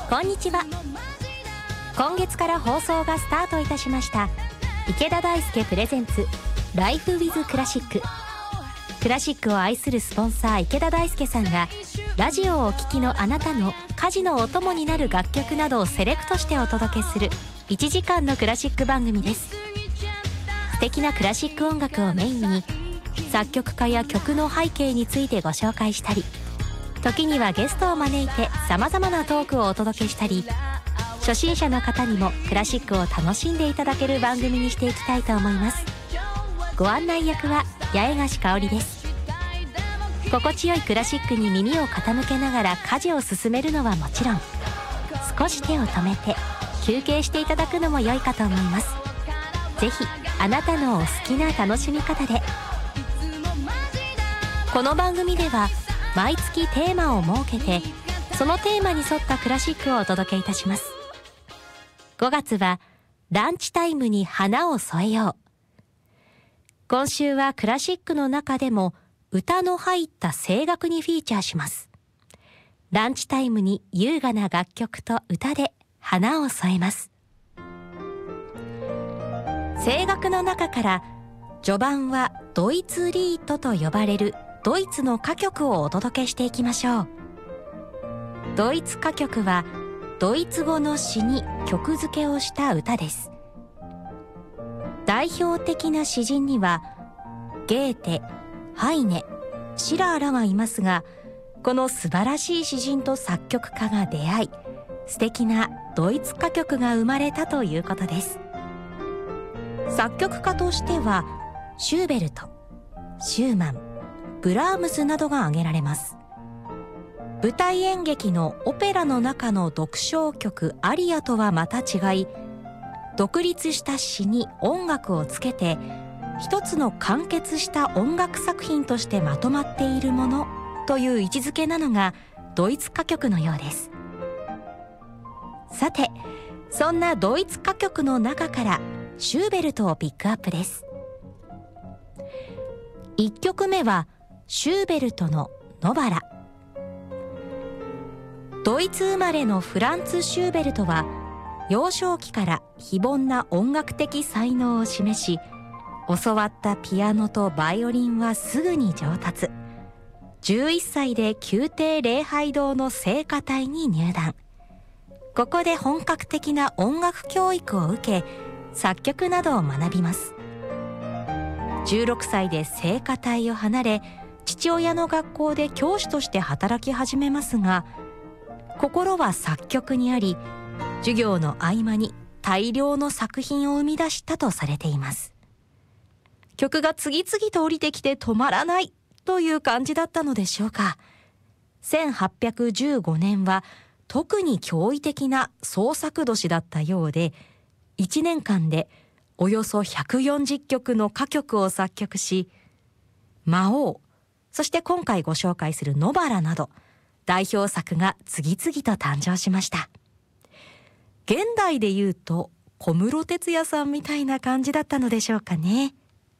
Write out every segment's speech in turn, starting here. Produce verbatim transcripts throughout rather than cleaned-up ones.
こんにちは。今月から放送がスタートいたしました池田大輔プレゼンツライフウィズクラシック。クラシックを愛するスポンサー池田大輔さんがラジオをお聴きのあなたの家事のお供になる楽曲などをセレクトしてお届けするいちじかんのクラシック番組です。素敵なクラシック音楽をメインに作曲家や曲の背景についてご紹介したり、時にはゲストを招いてさまざまなトークをお届けしたり、初心者の方にもクラシックを楽しんでいただける番組にしていきたいと思います。ご案内役は八重樫香織です。心地よいクラシックに耳を傾けながら家事を進めるのはもちろん、少し手を止めて休憩していただくのも良いかと思います。ぜひあなたのお好きな楽しみ方で。この番組では毎月テーマを設けて、そのテーマに沿ったクラシックをお届けいたします。ごがつはランチタイムに花を添えよう。今週はクラシックの中でも歌の入った声楽にフィーチャーします。ランチタイムに優雅な楽曲と歌で花を添えます。声楽の中から序盤はドイツリートと呼ばれるドイツの歌曲をお届けしていきましょう。ドイツ歌曲はドイツ語の詩に曲付けをした歌です。代表的な詩人にはゲーテ、ハイネ、シラーらがいますが、この素晴らしい詩人と作曲家が出会い、素敵なドイツ歌曲が生まれたということです。作曲家としてはシューベルト、シューマン、ブラームスなどが挙げられます。舞台演劇のオペラの中の独唱曲アリアとはまた違い、独立した詩に音楽をつけて一つの完結した音楽作品としてまとまっているものという位置づけなのがドイツ歌曲のようです。さて、そんなドイツ歌曲の中からシューベルトをピックアップです。いっきょくめはシューベルトのノバラ。ドイツ生まれのフランツ・シューベルトは幼少期から非凡な音楽的才能を示し、教わったピアノとバイオリンはすぐに上達。じゅういっさいで宮廷礼拝堂の聖歌隊に入団。ここで本格的な音楽教育を受け、作曲などを学びます。じゅうろくさいで聖歌隊を離れ、父親の学校で教師として働き始めますが、心は作曲にあり、授業の合間に大量の作品を生み出したとされています。曲が次々と降りてきて止まらないという感じだったのでしょうか。せんはっぴゃくじゅうごねんは特に驚異的な創作年だったようで、いちねんかんでおよそひゃくよんじゅっきょくの歌曲を作曲し、魔王、そして今回ご紹介するノバラなど代表作が次々と誕生しました。現代で言うと小室哲哉さんみたいな感じだったのでしょうかね。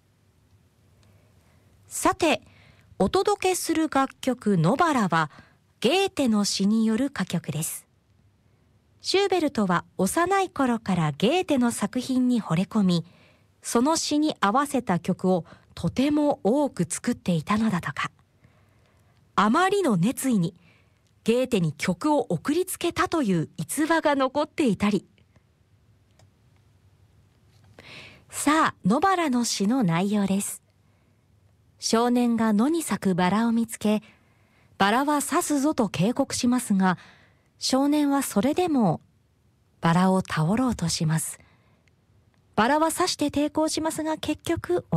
さて、お届けする楽曲ノバラはゲーテの詩による歌曲です。シューベルトは幼い頃からゲーテの作品に惚れ込み、その詩に合わせた曲をとても多く作っていたのだとか。あまりの熱意にゲーテに曲を送りつけたという逸話が残っていたり。さあ、ノバラの詩の内容です。少年が野に咲くバラを見つけ、バラは刺すぞと警告しますが、少年はそれでもバラを倒ろうとします。バラは刺して抵抗しますが、結局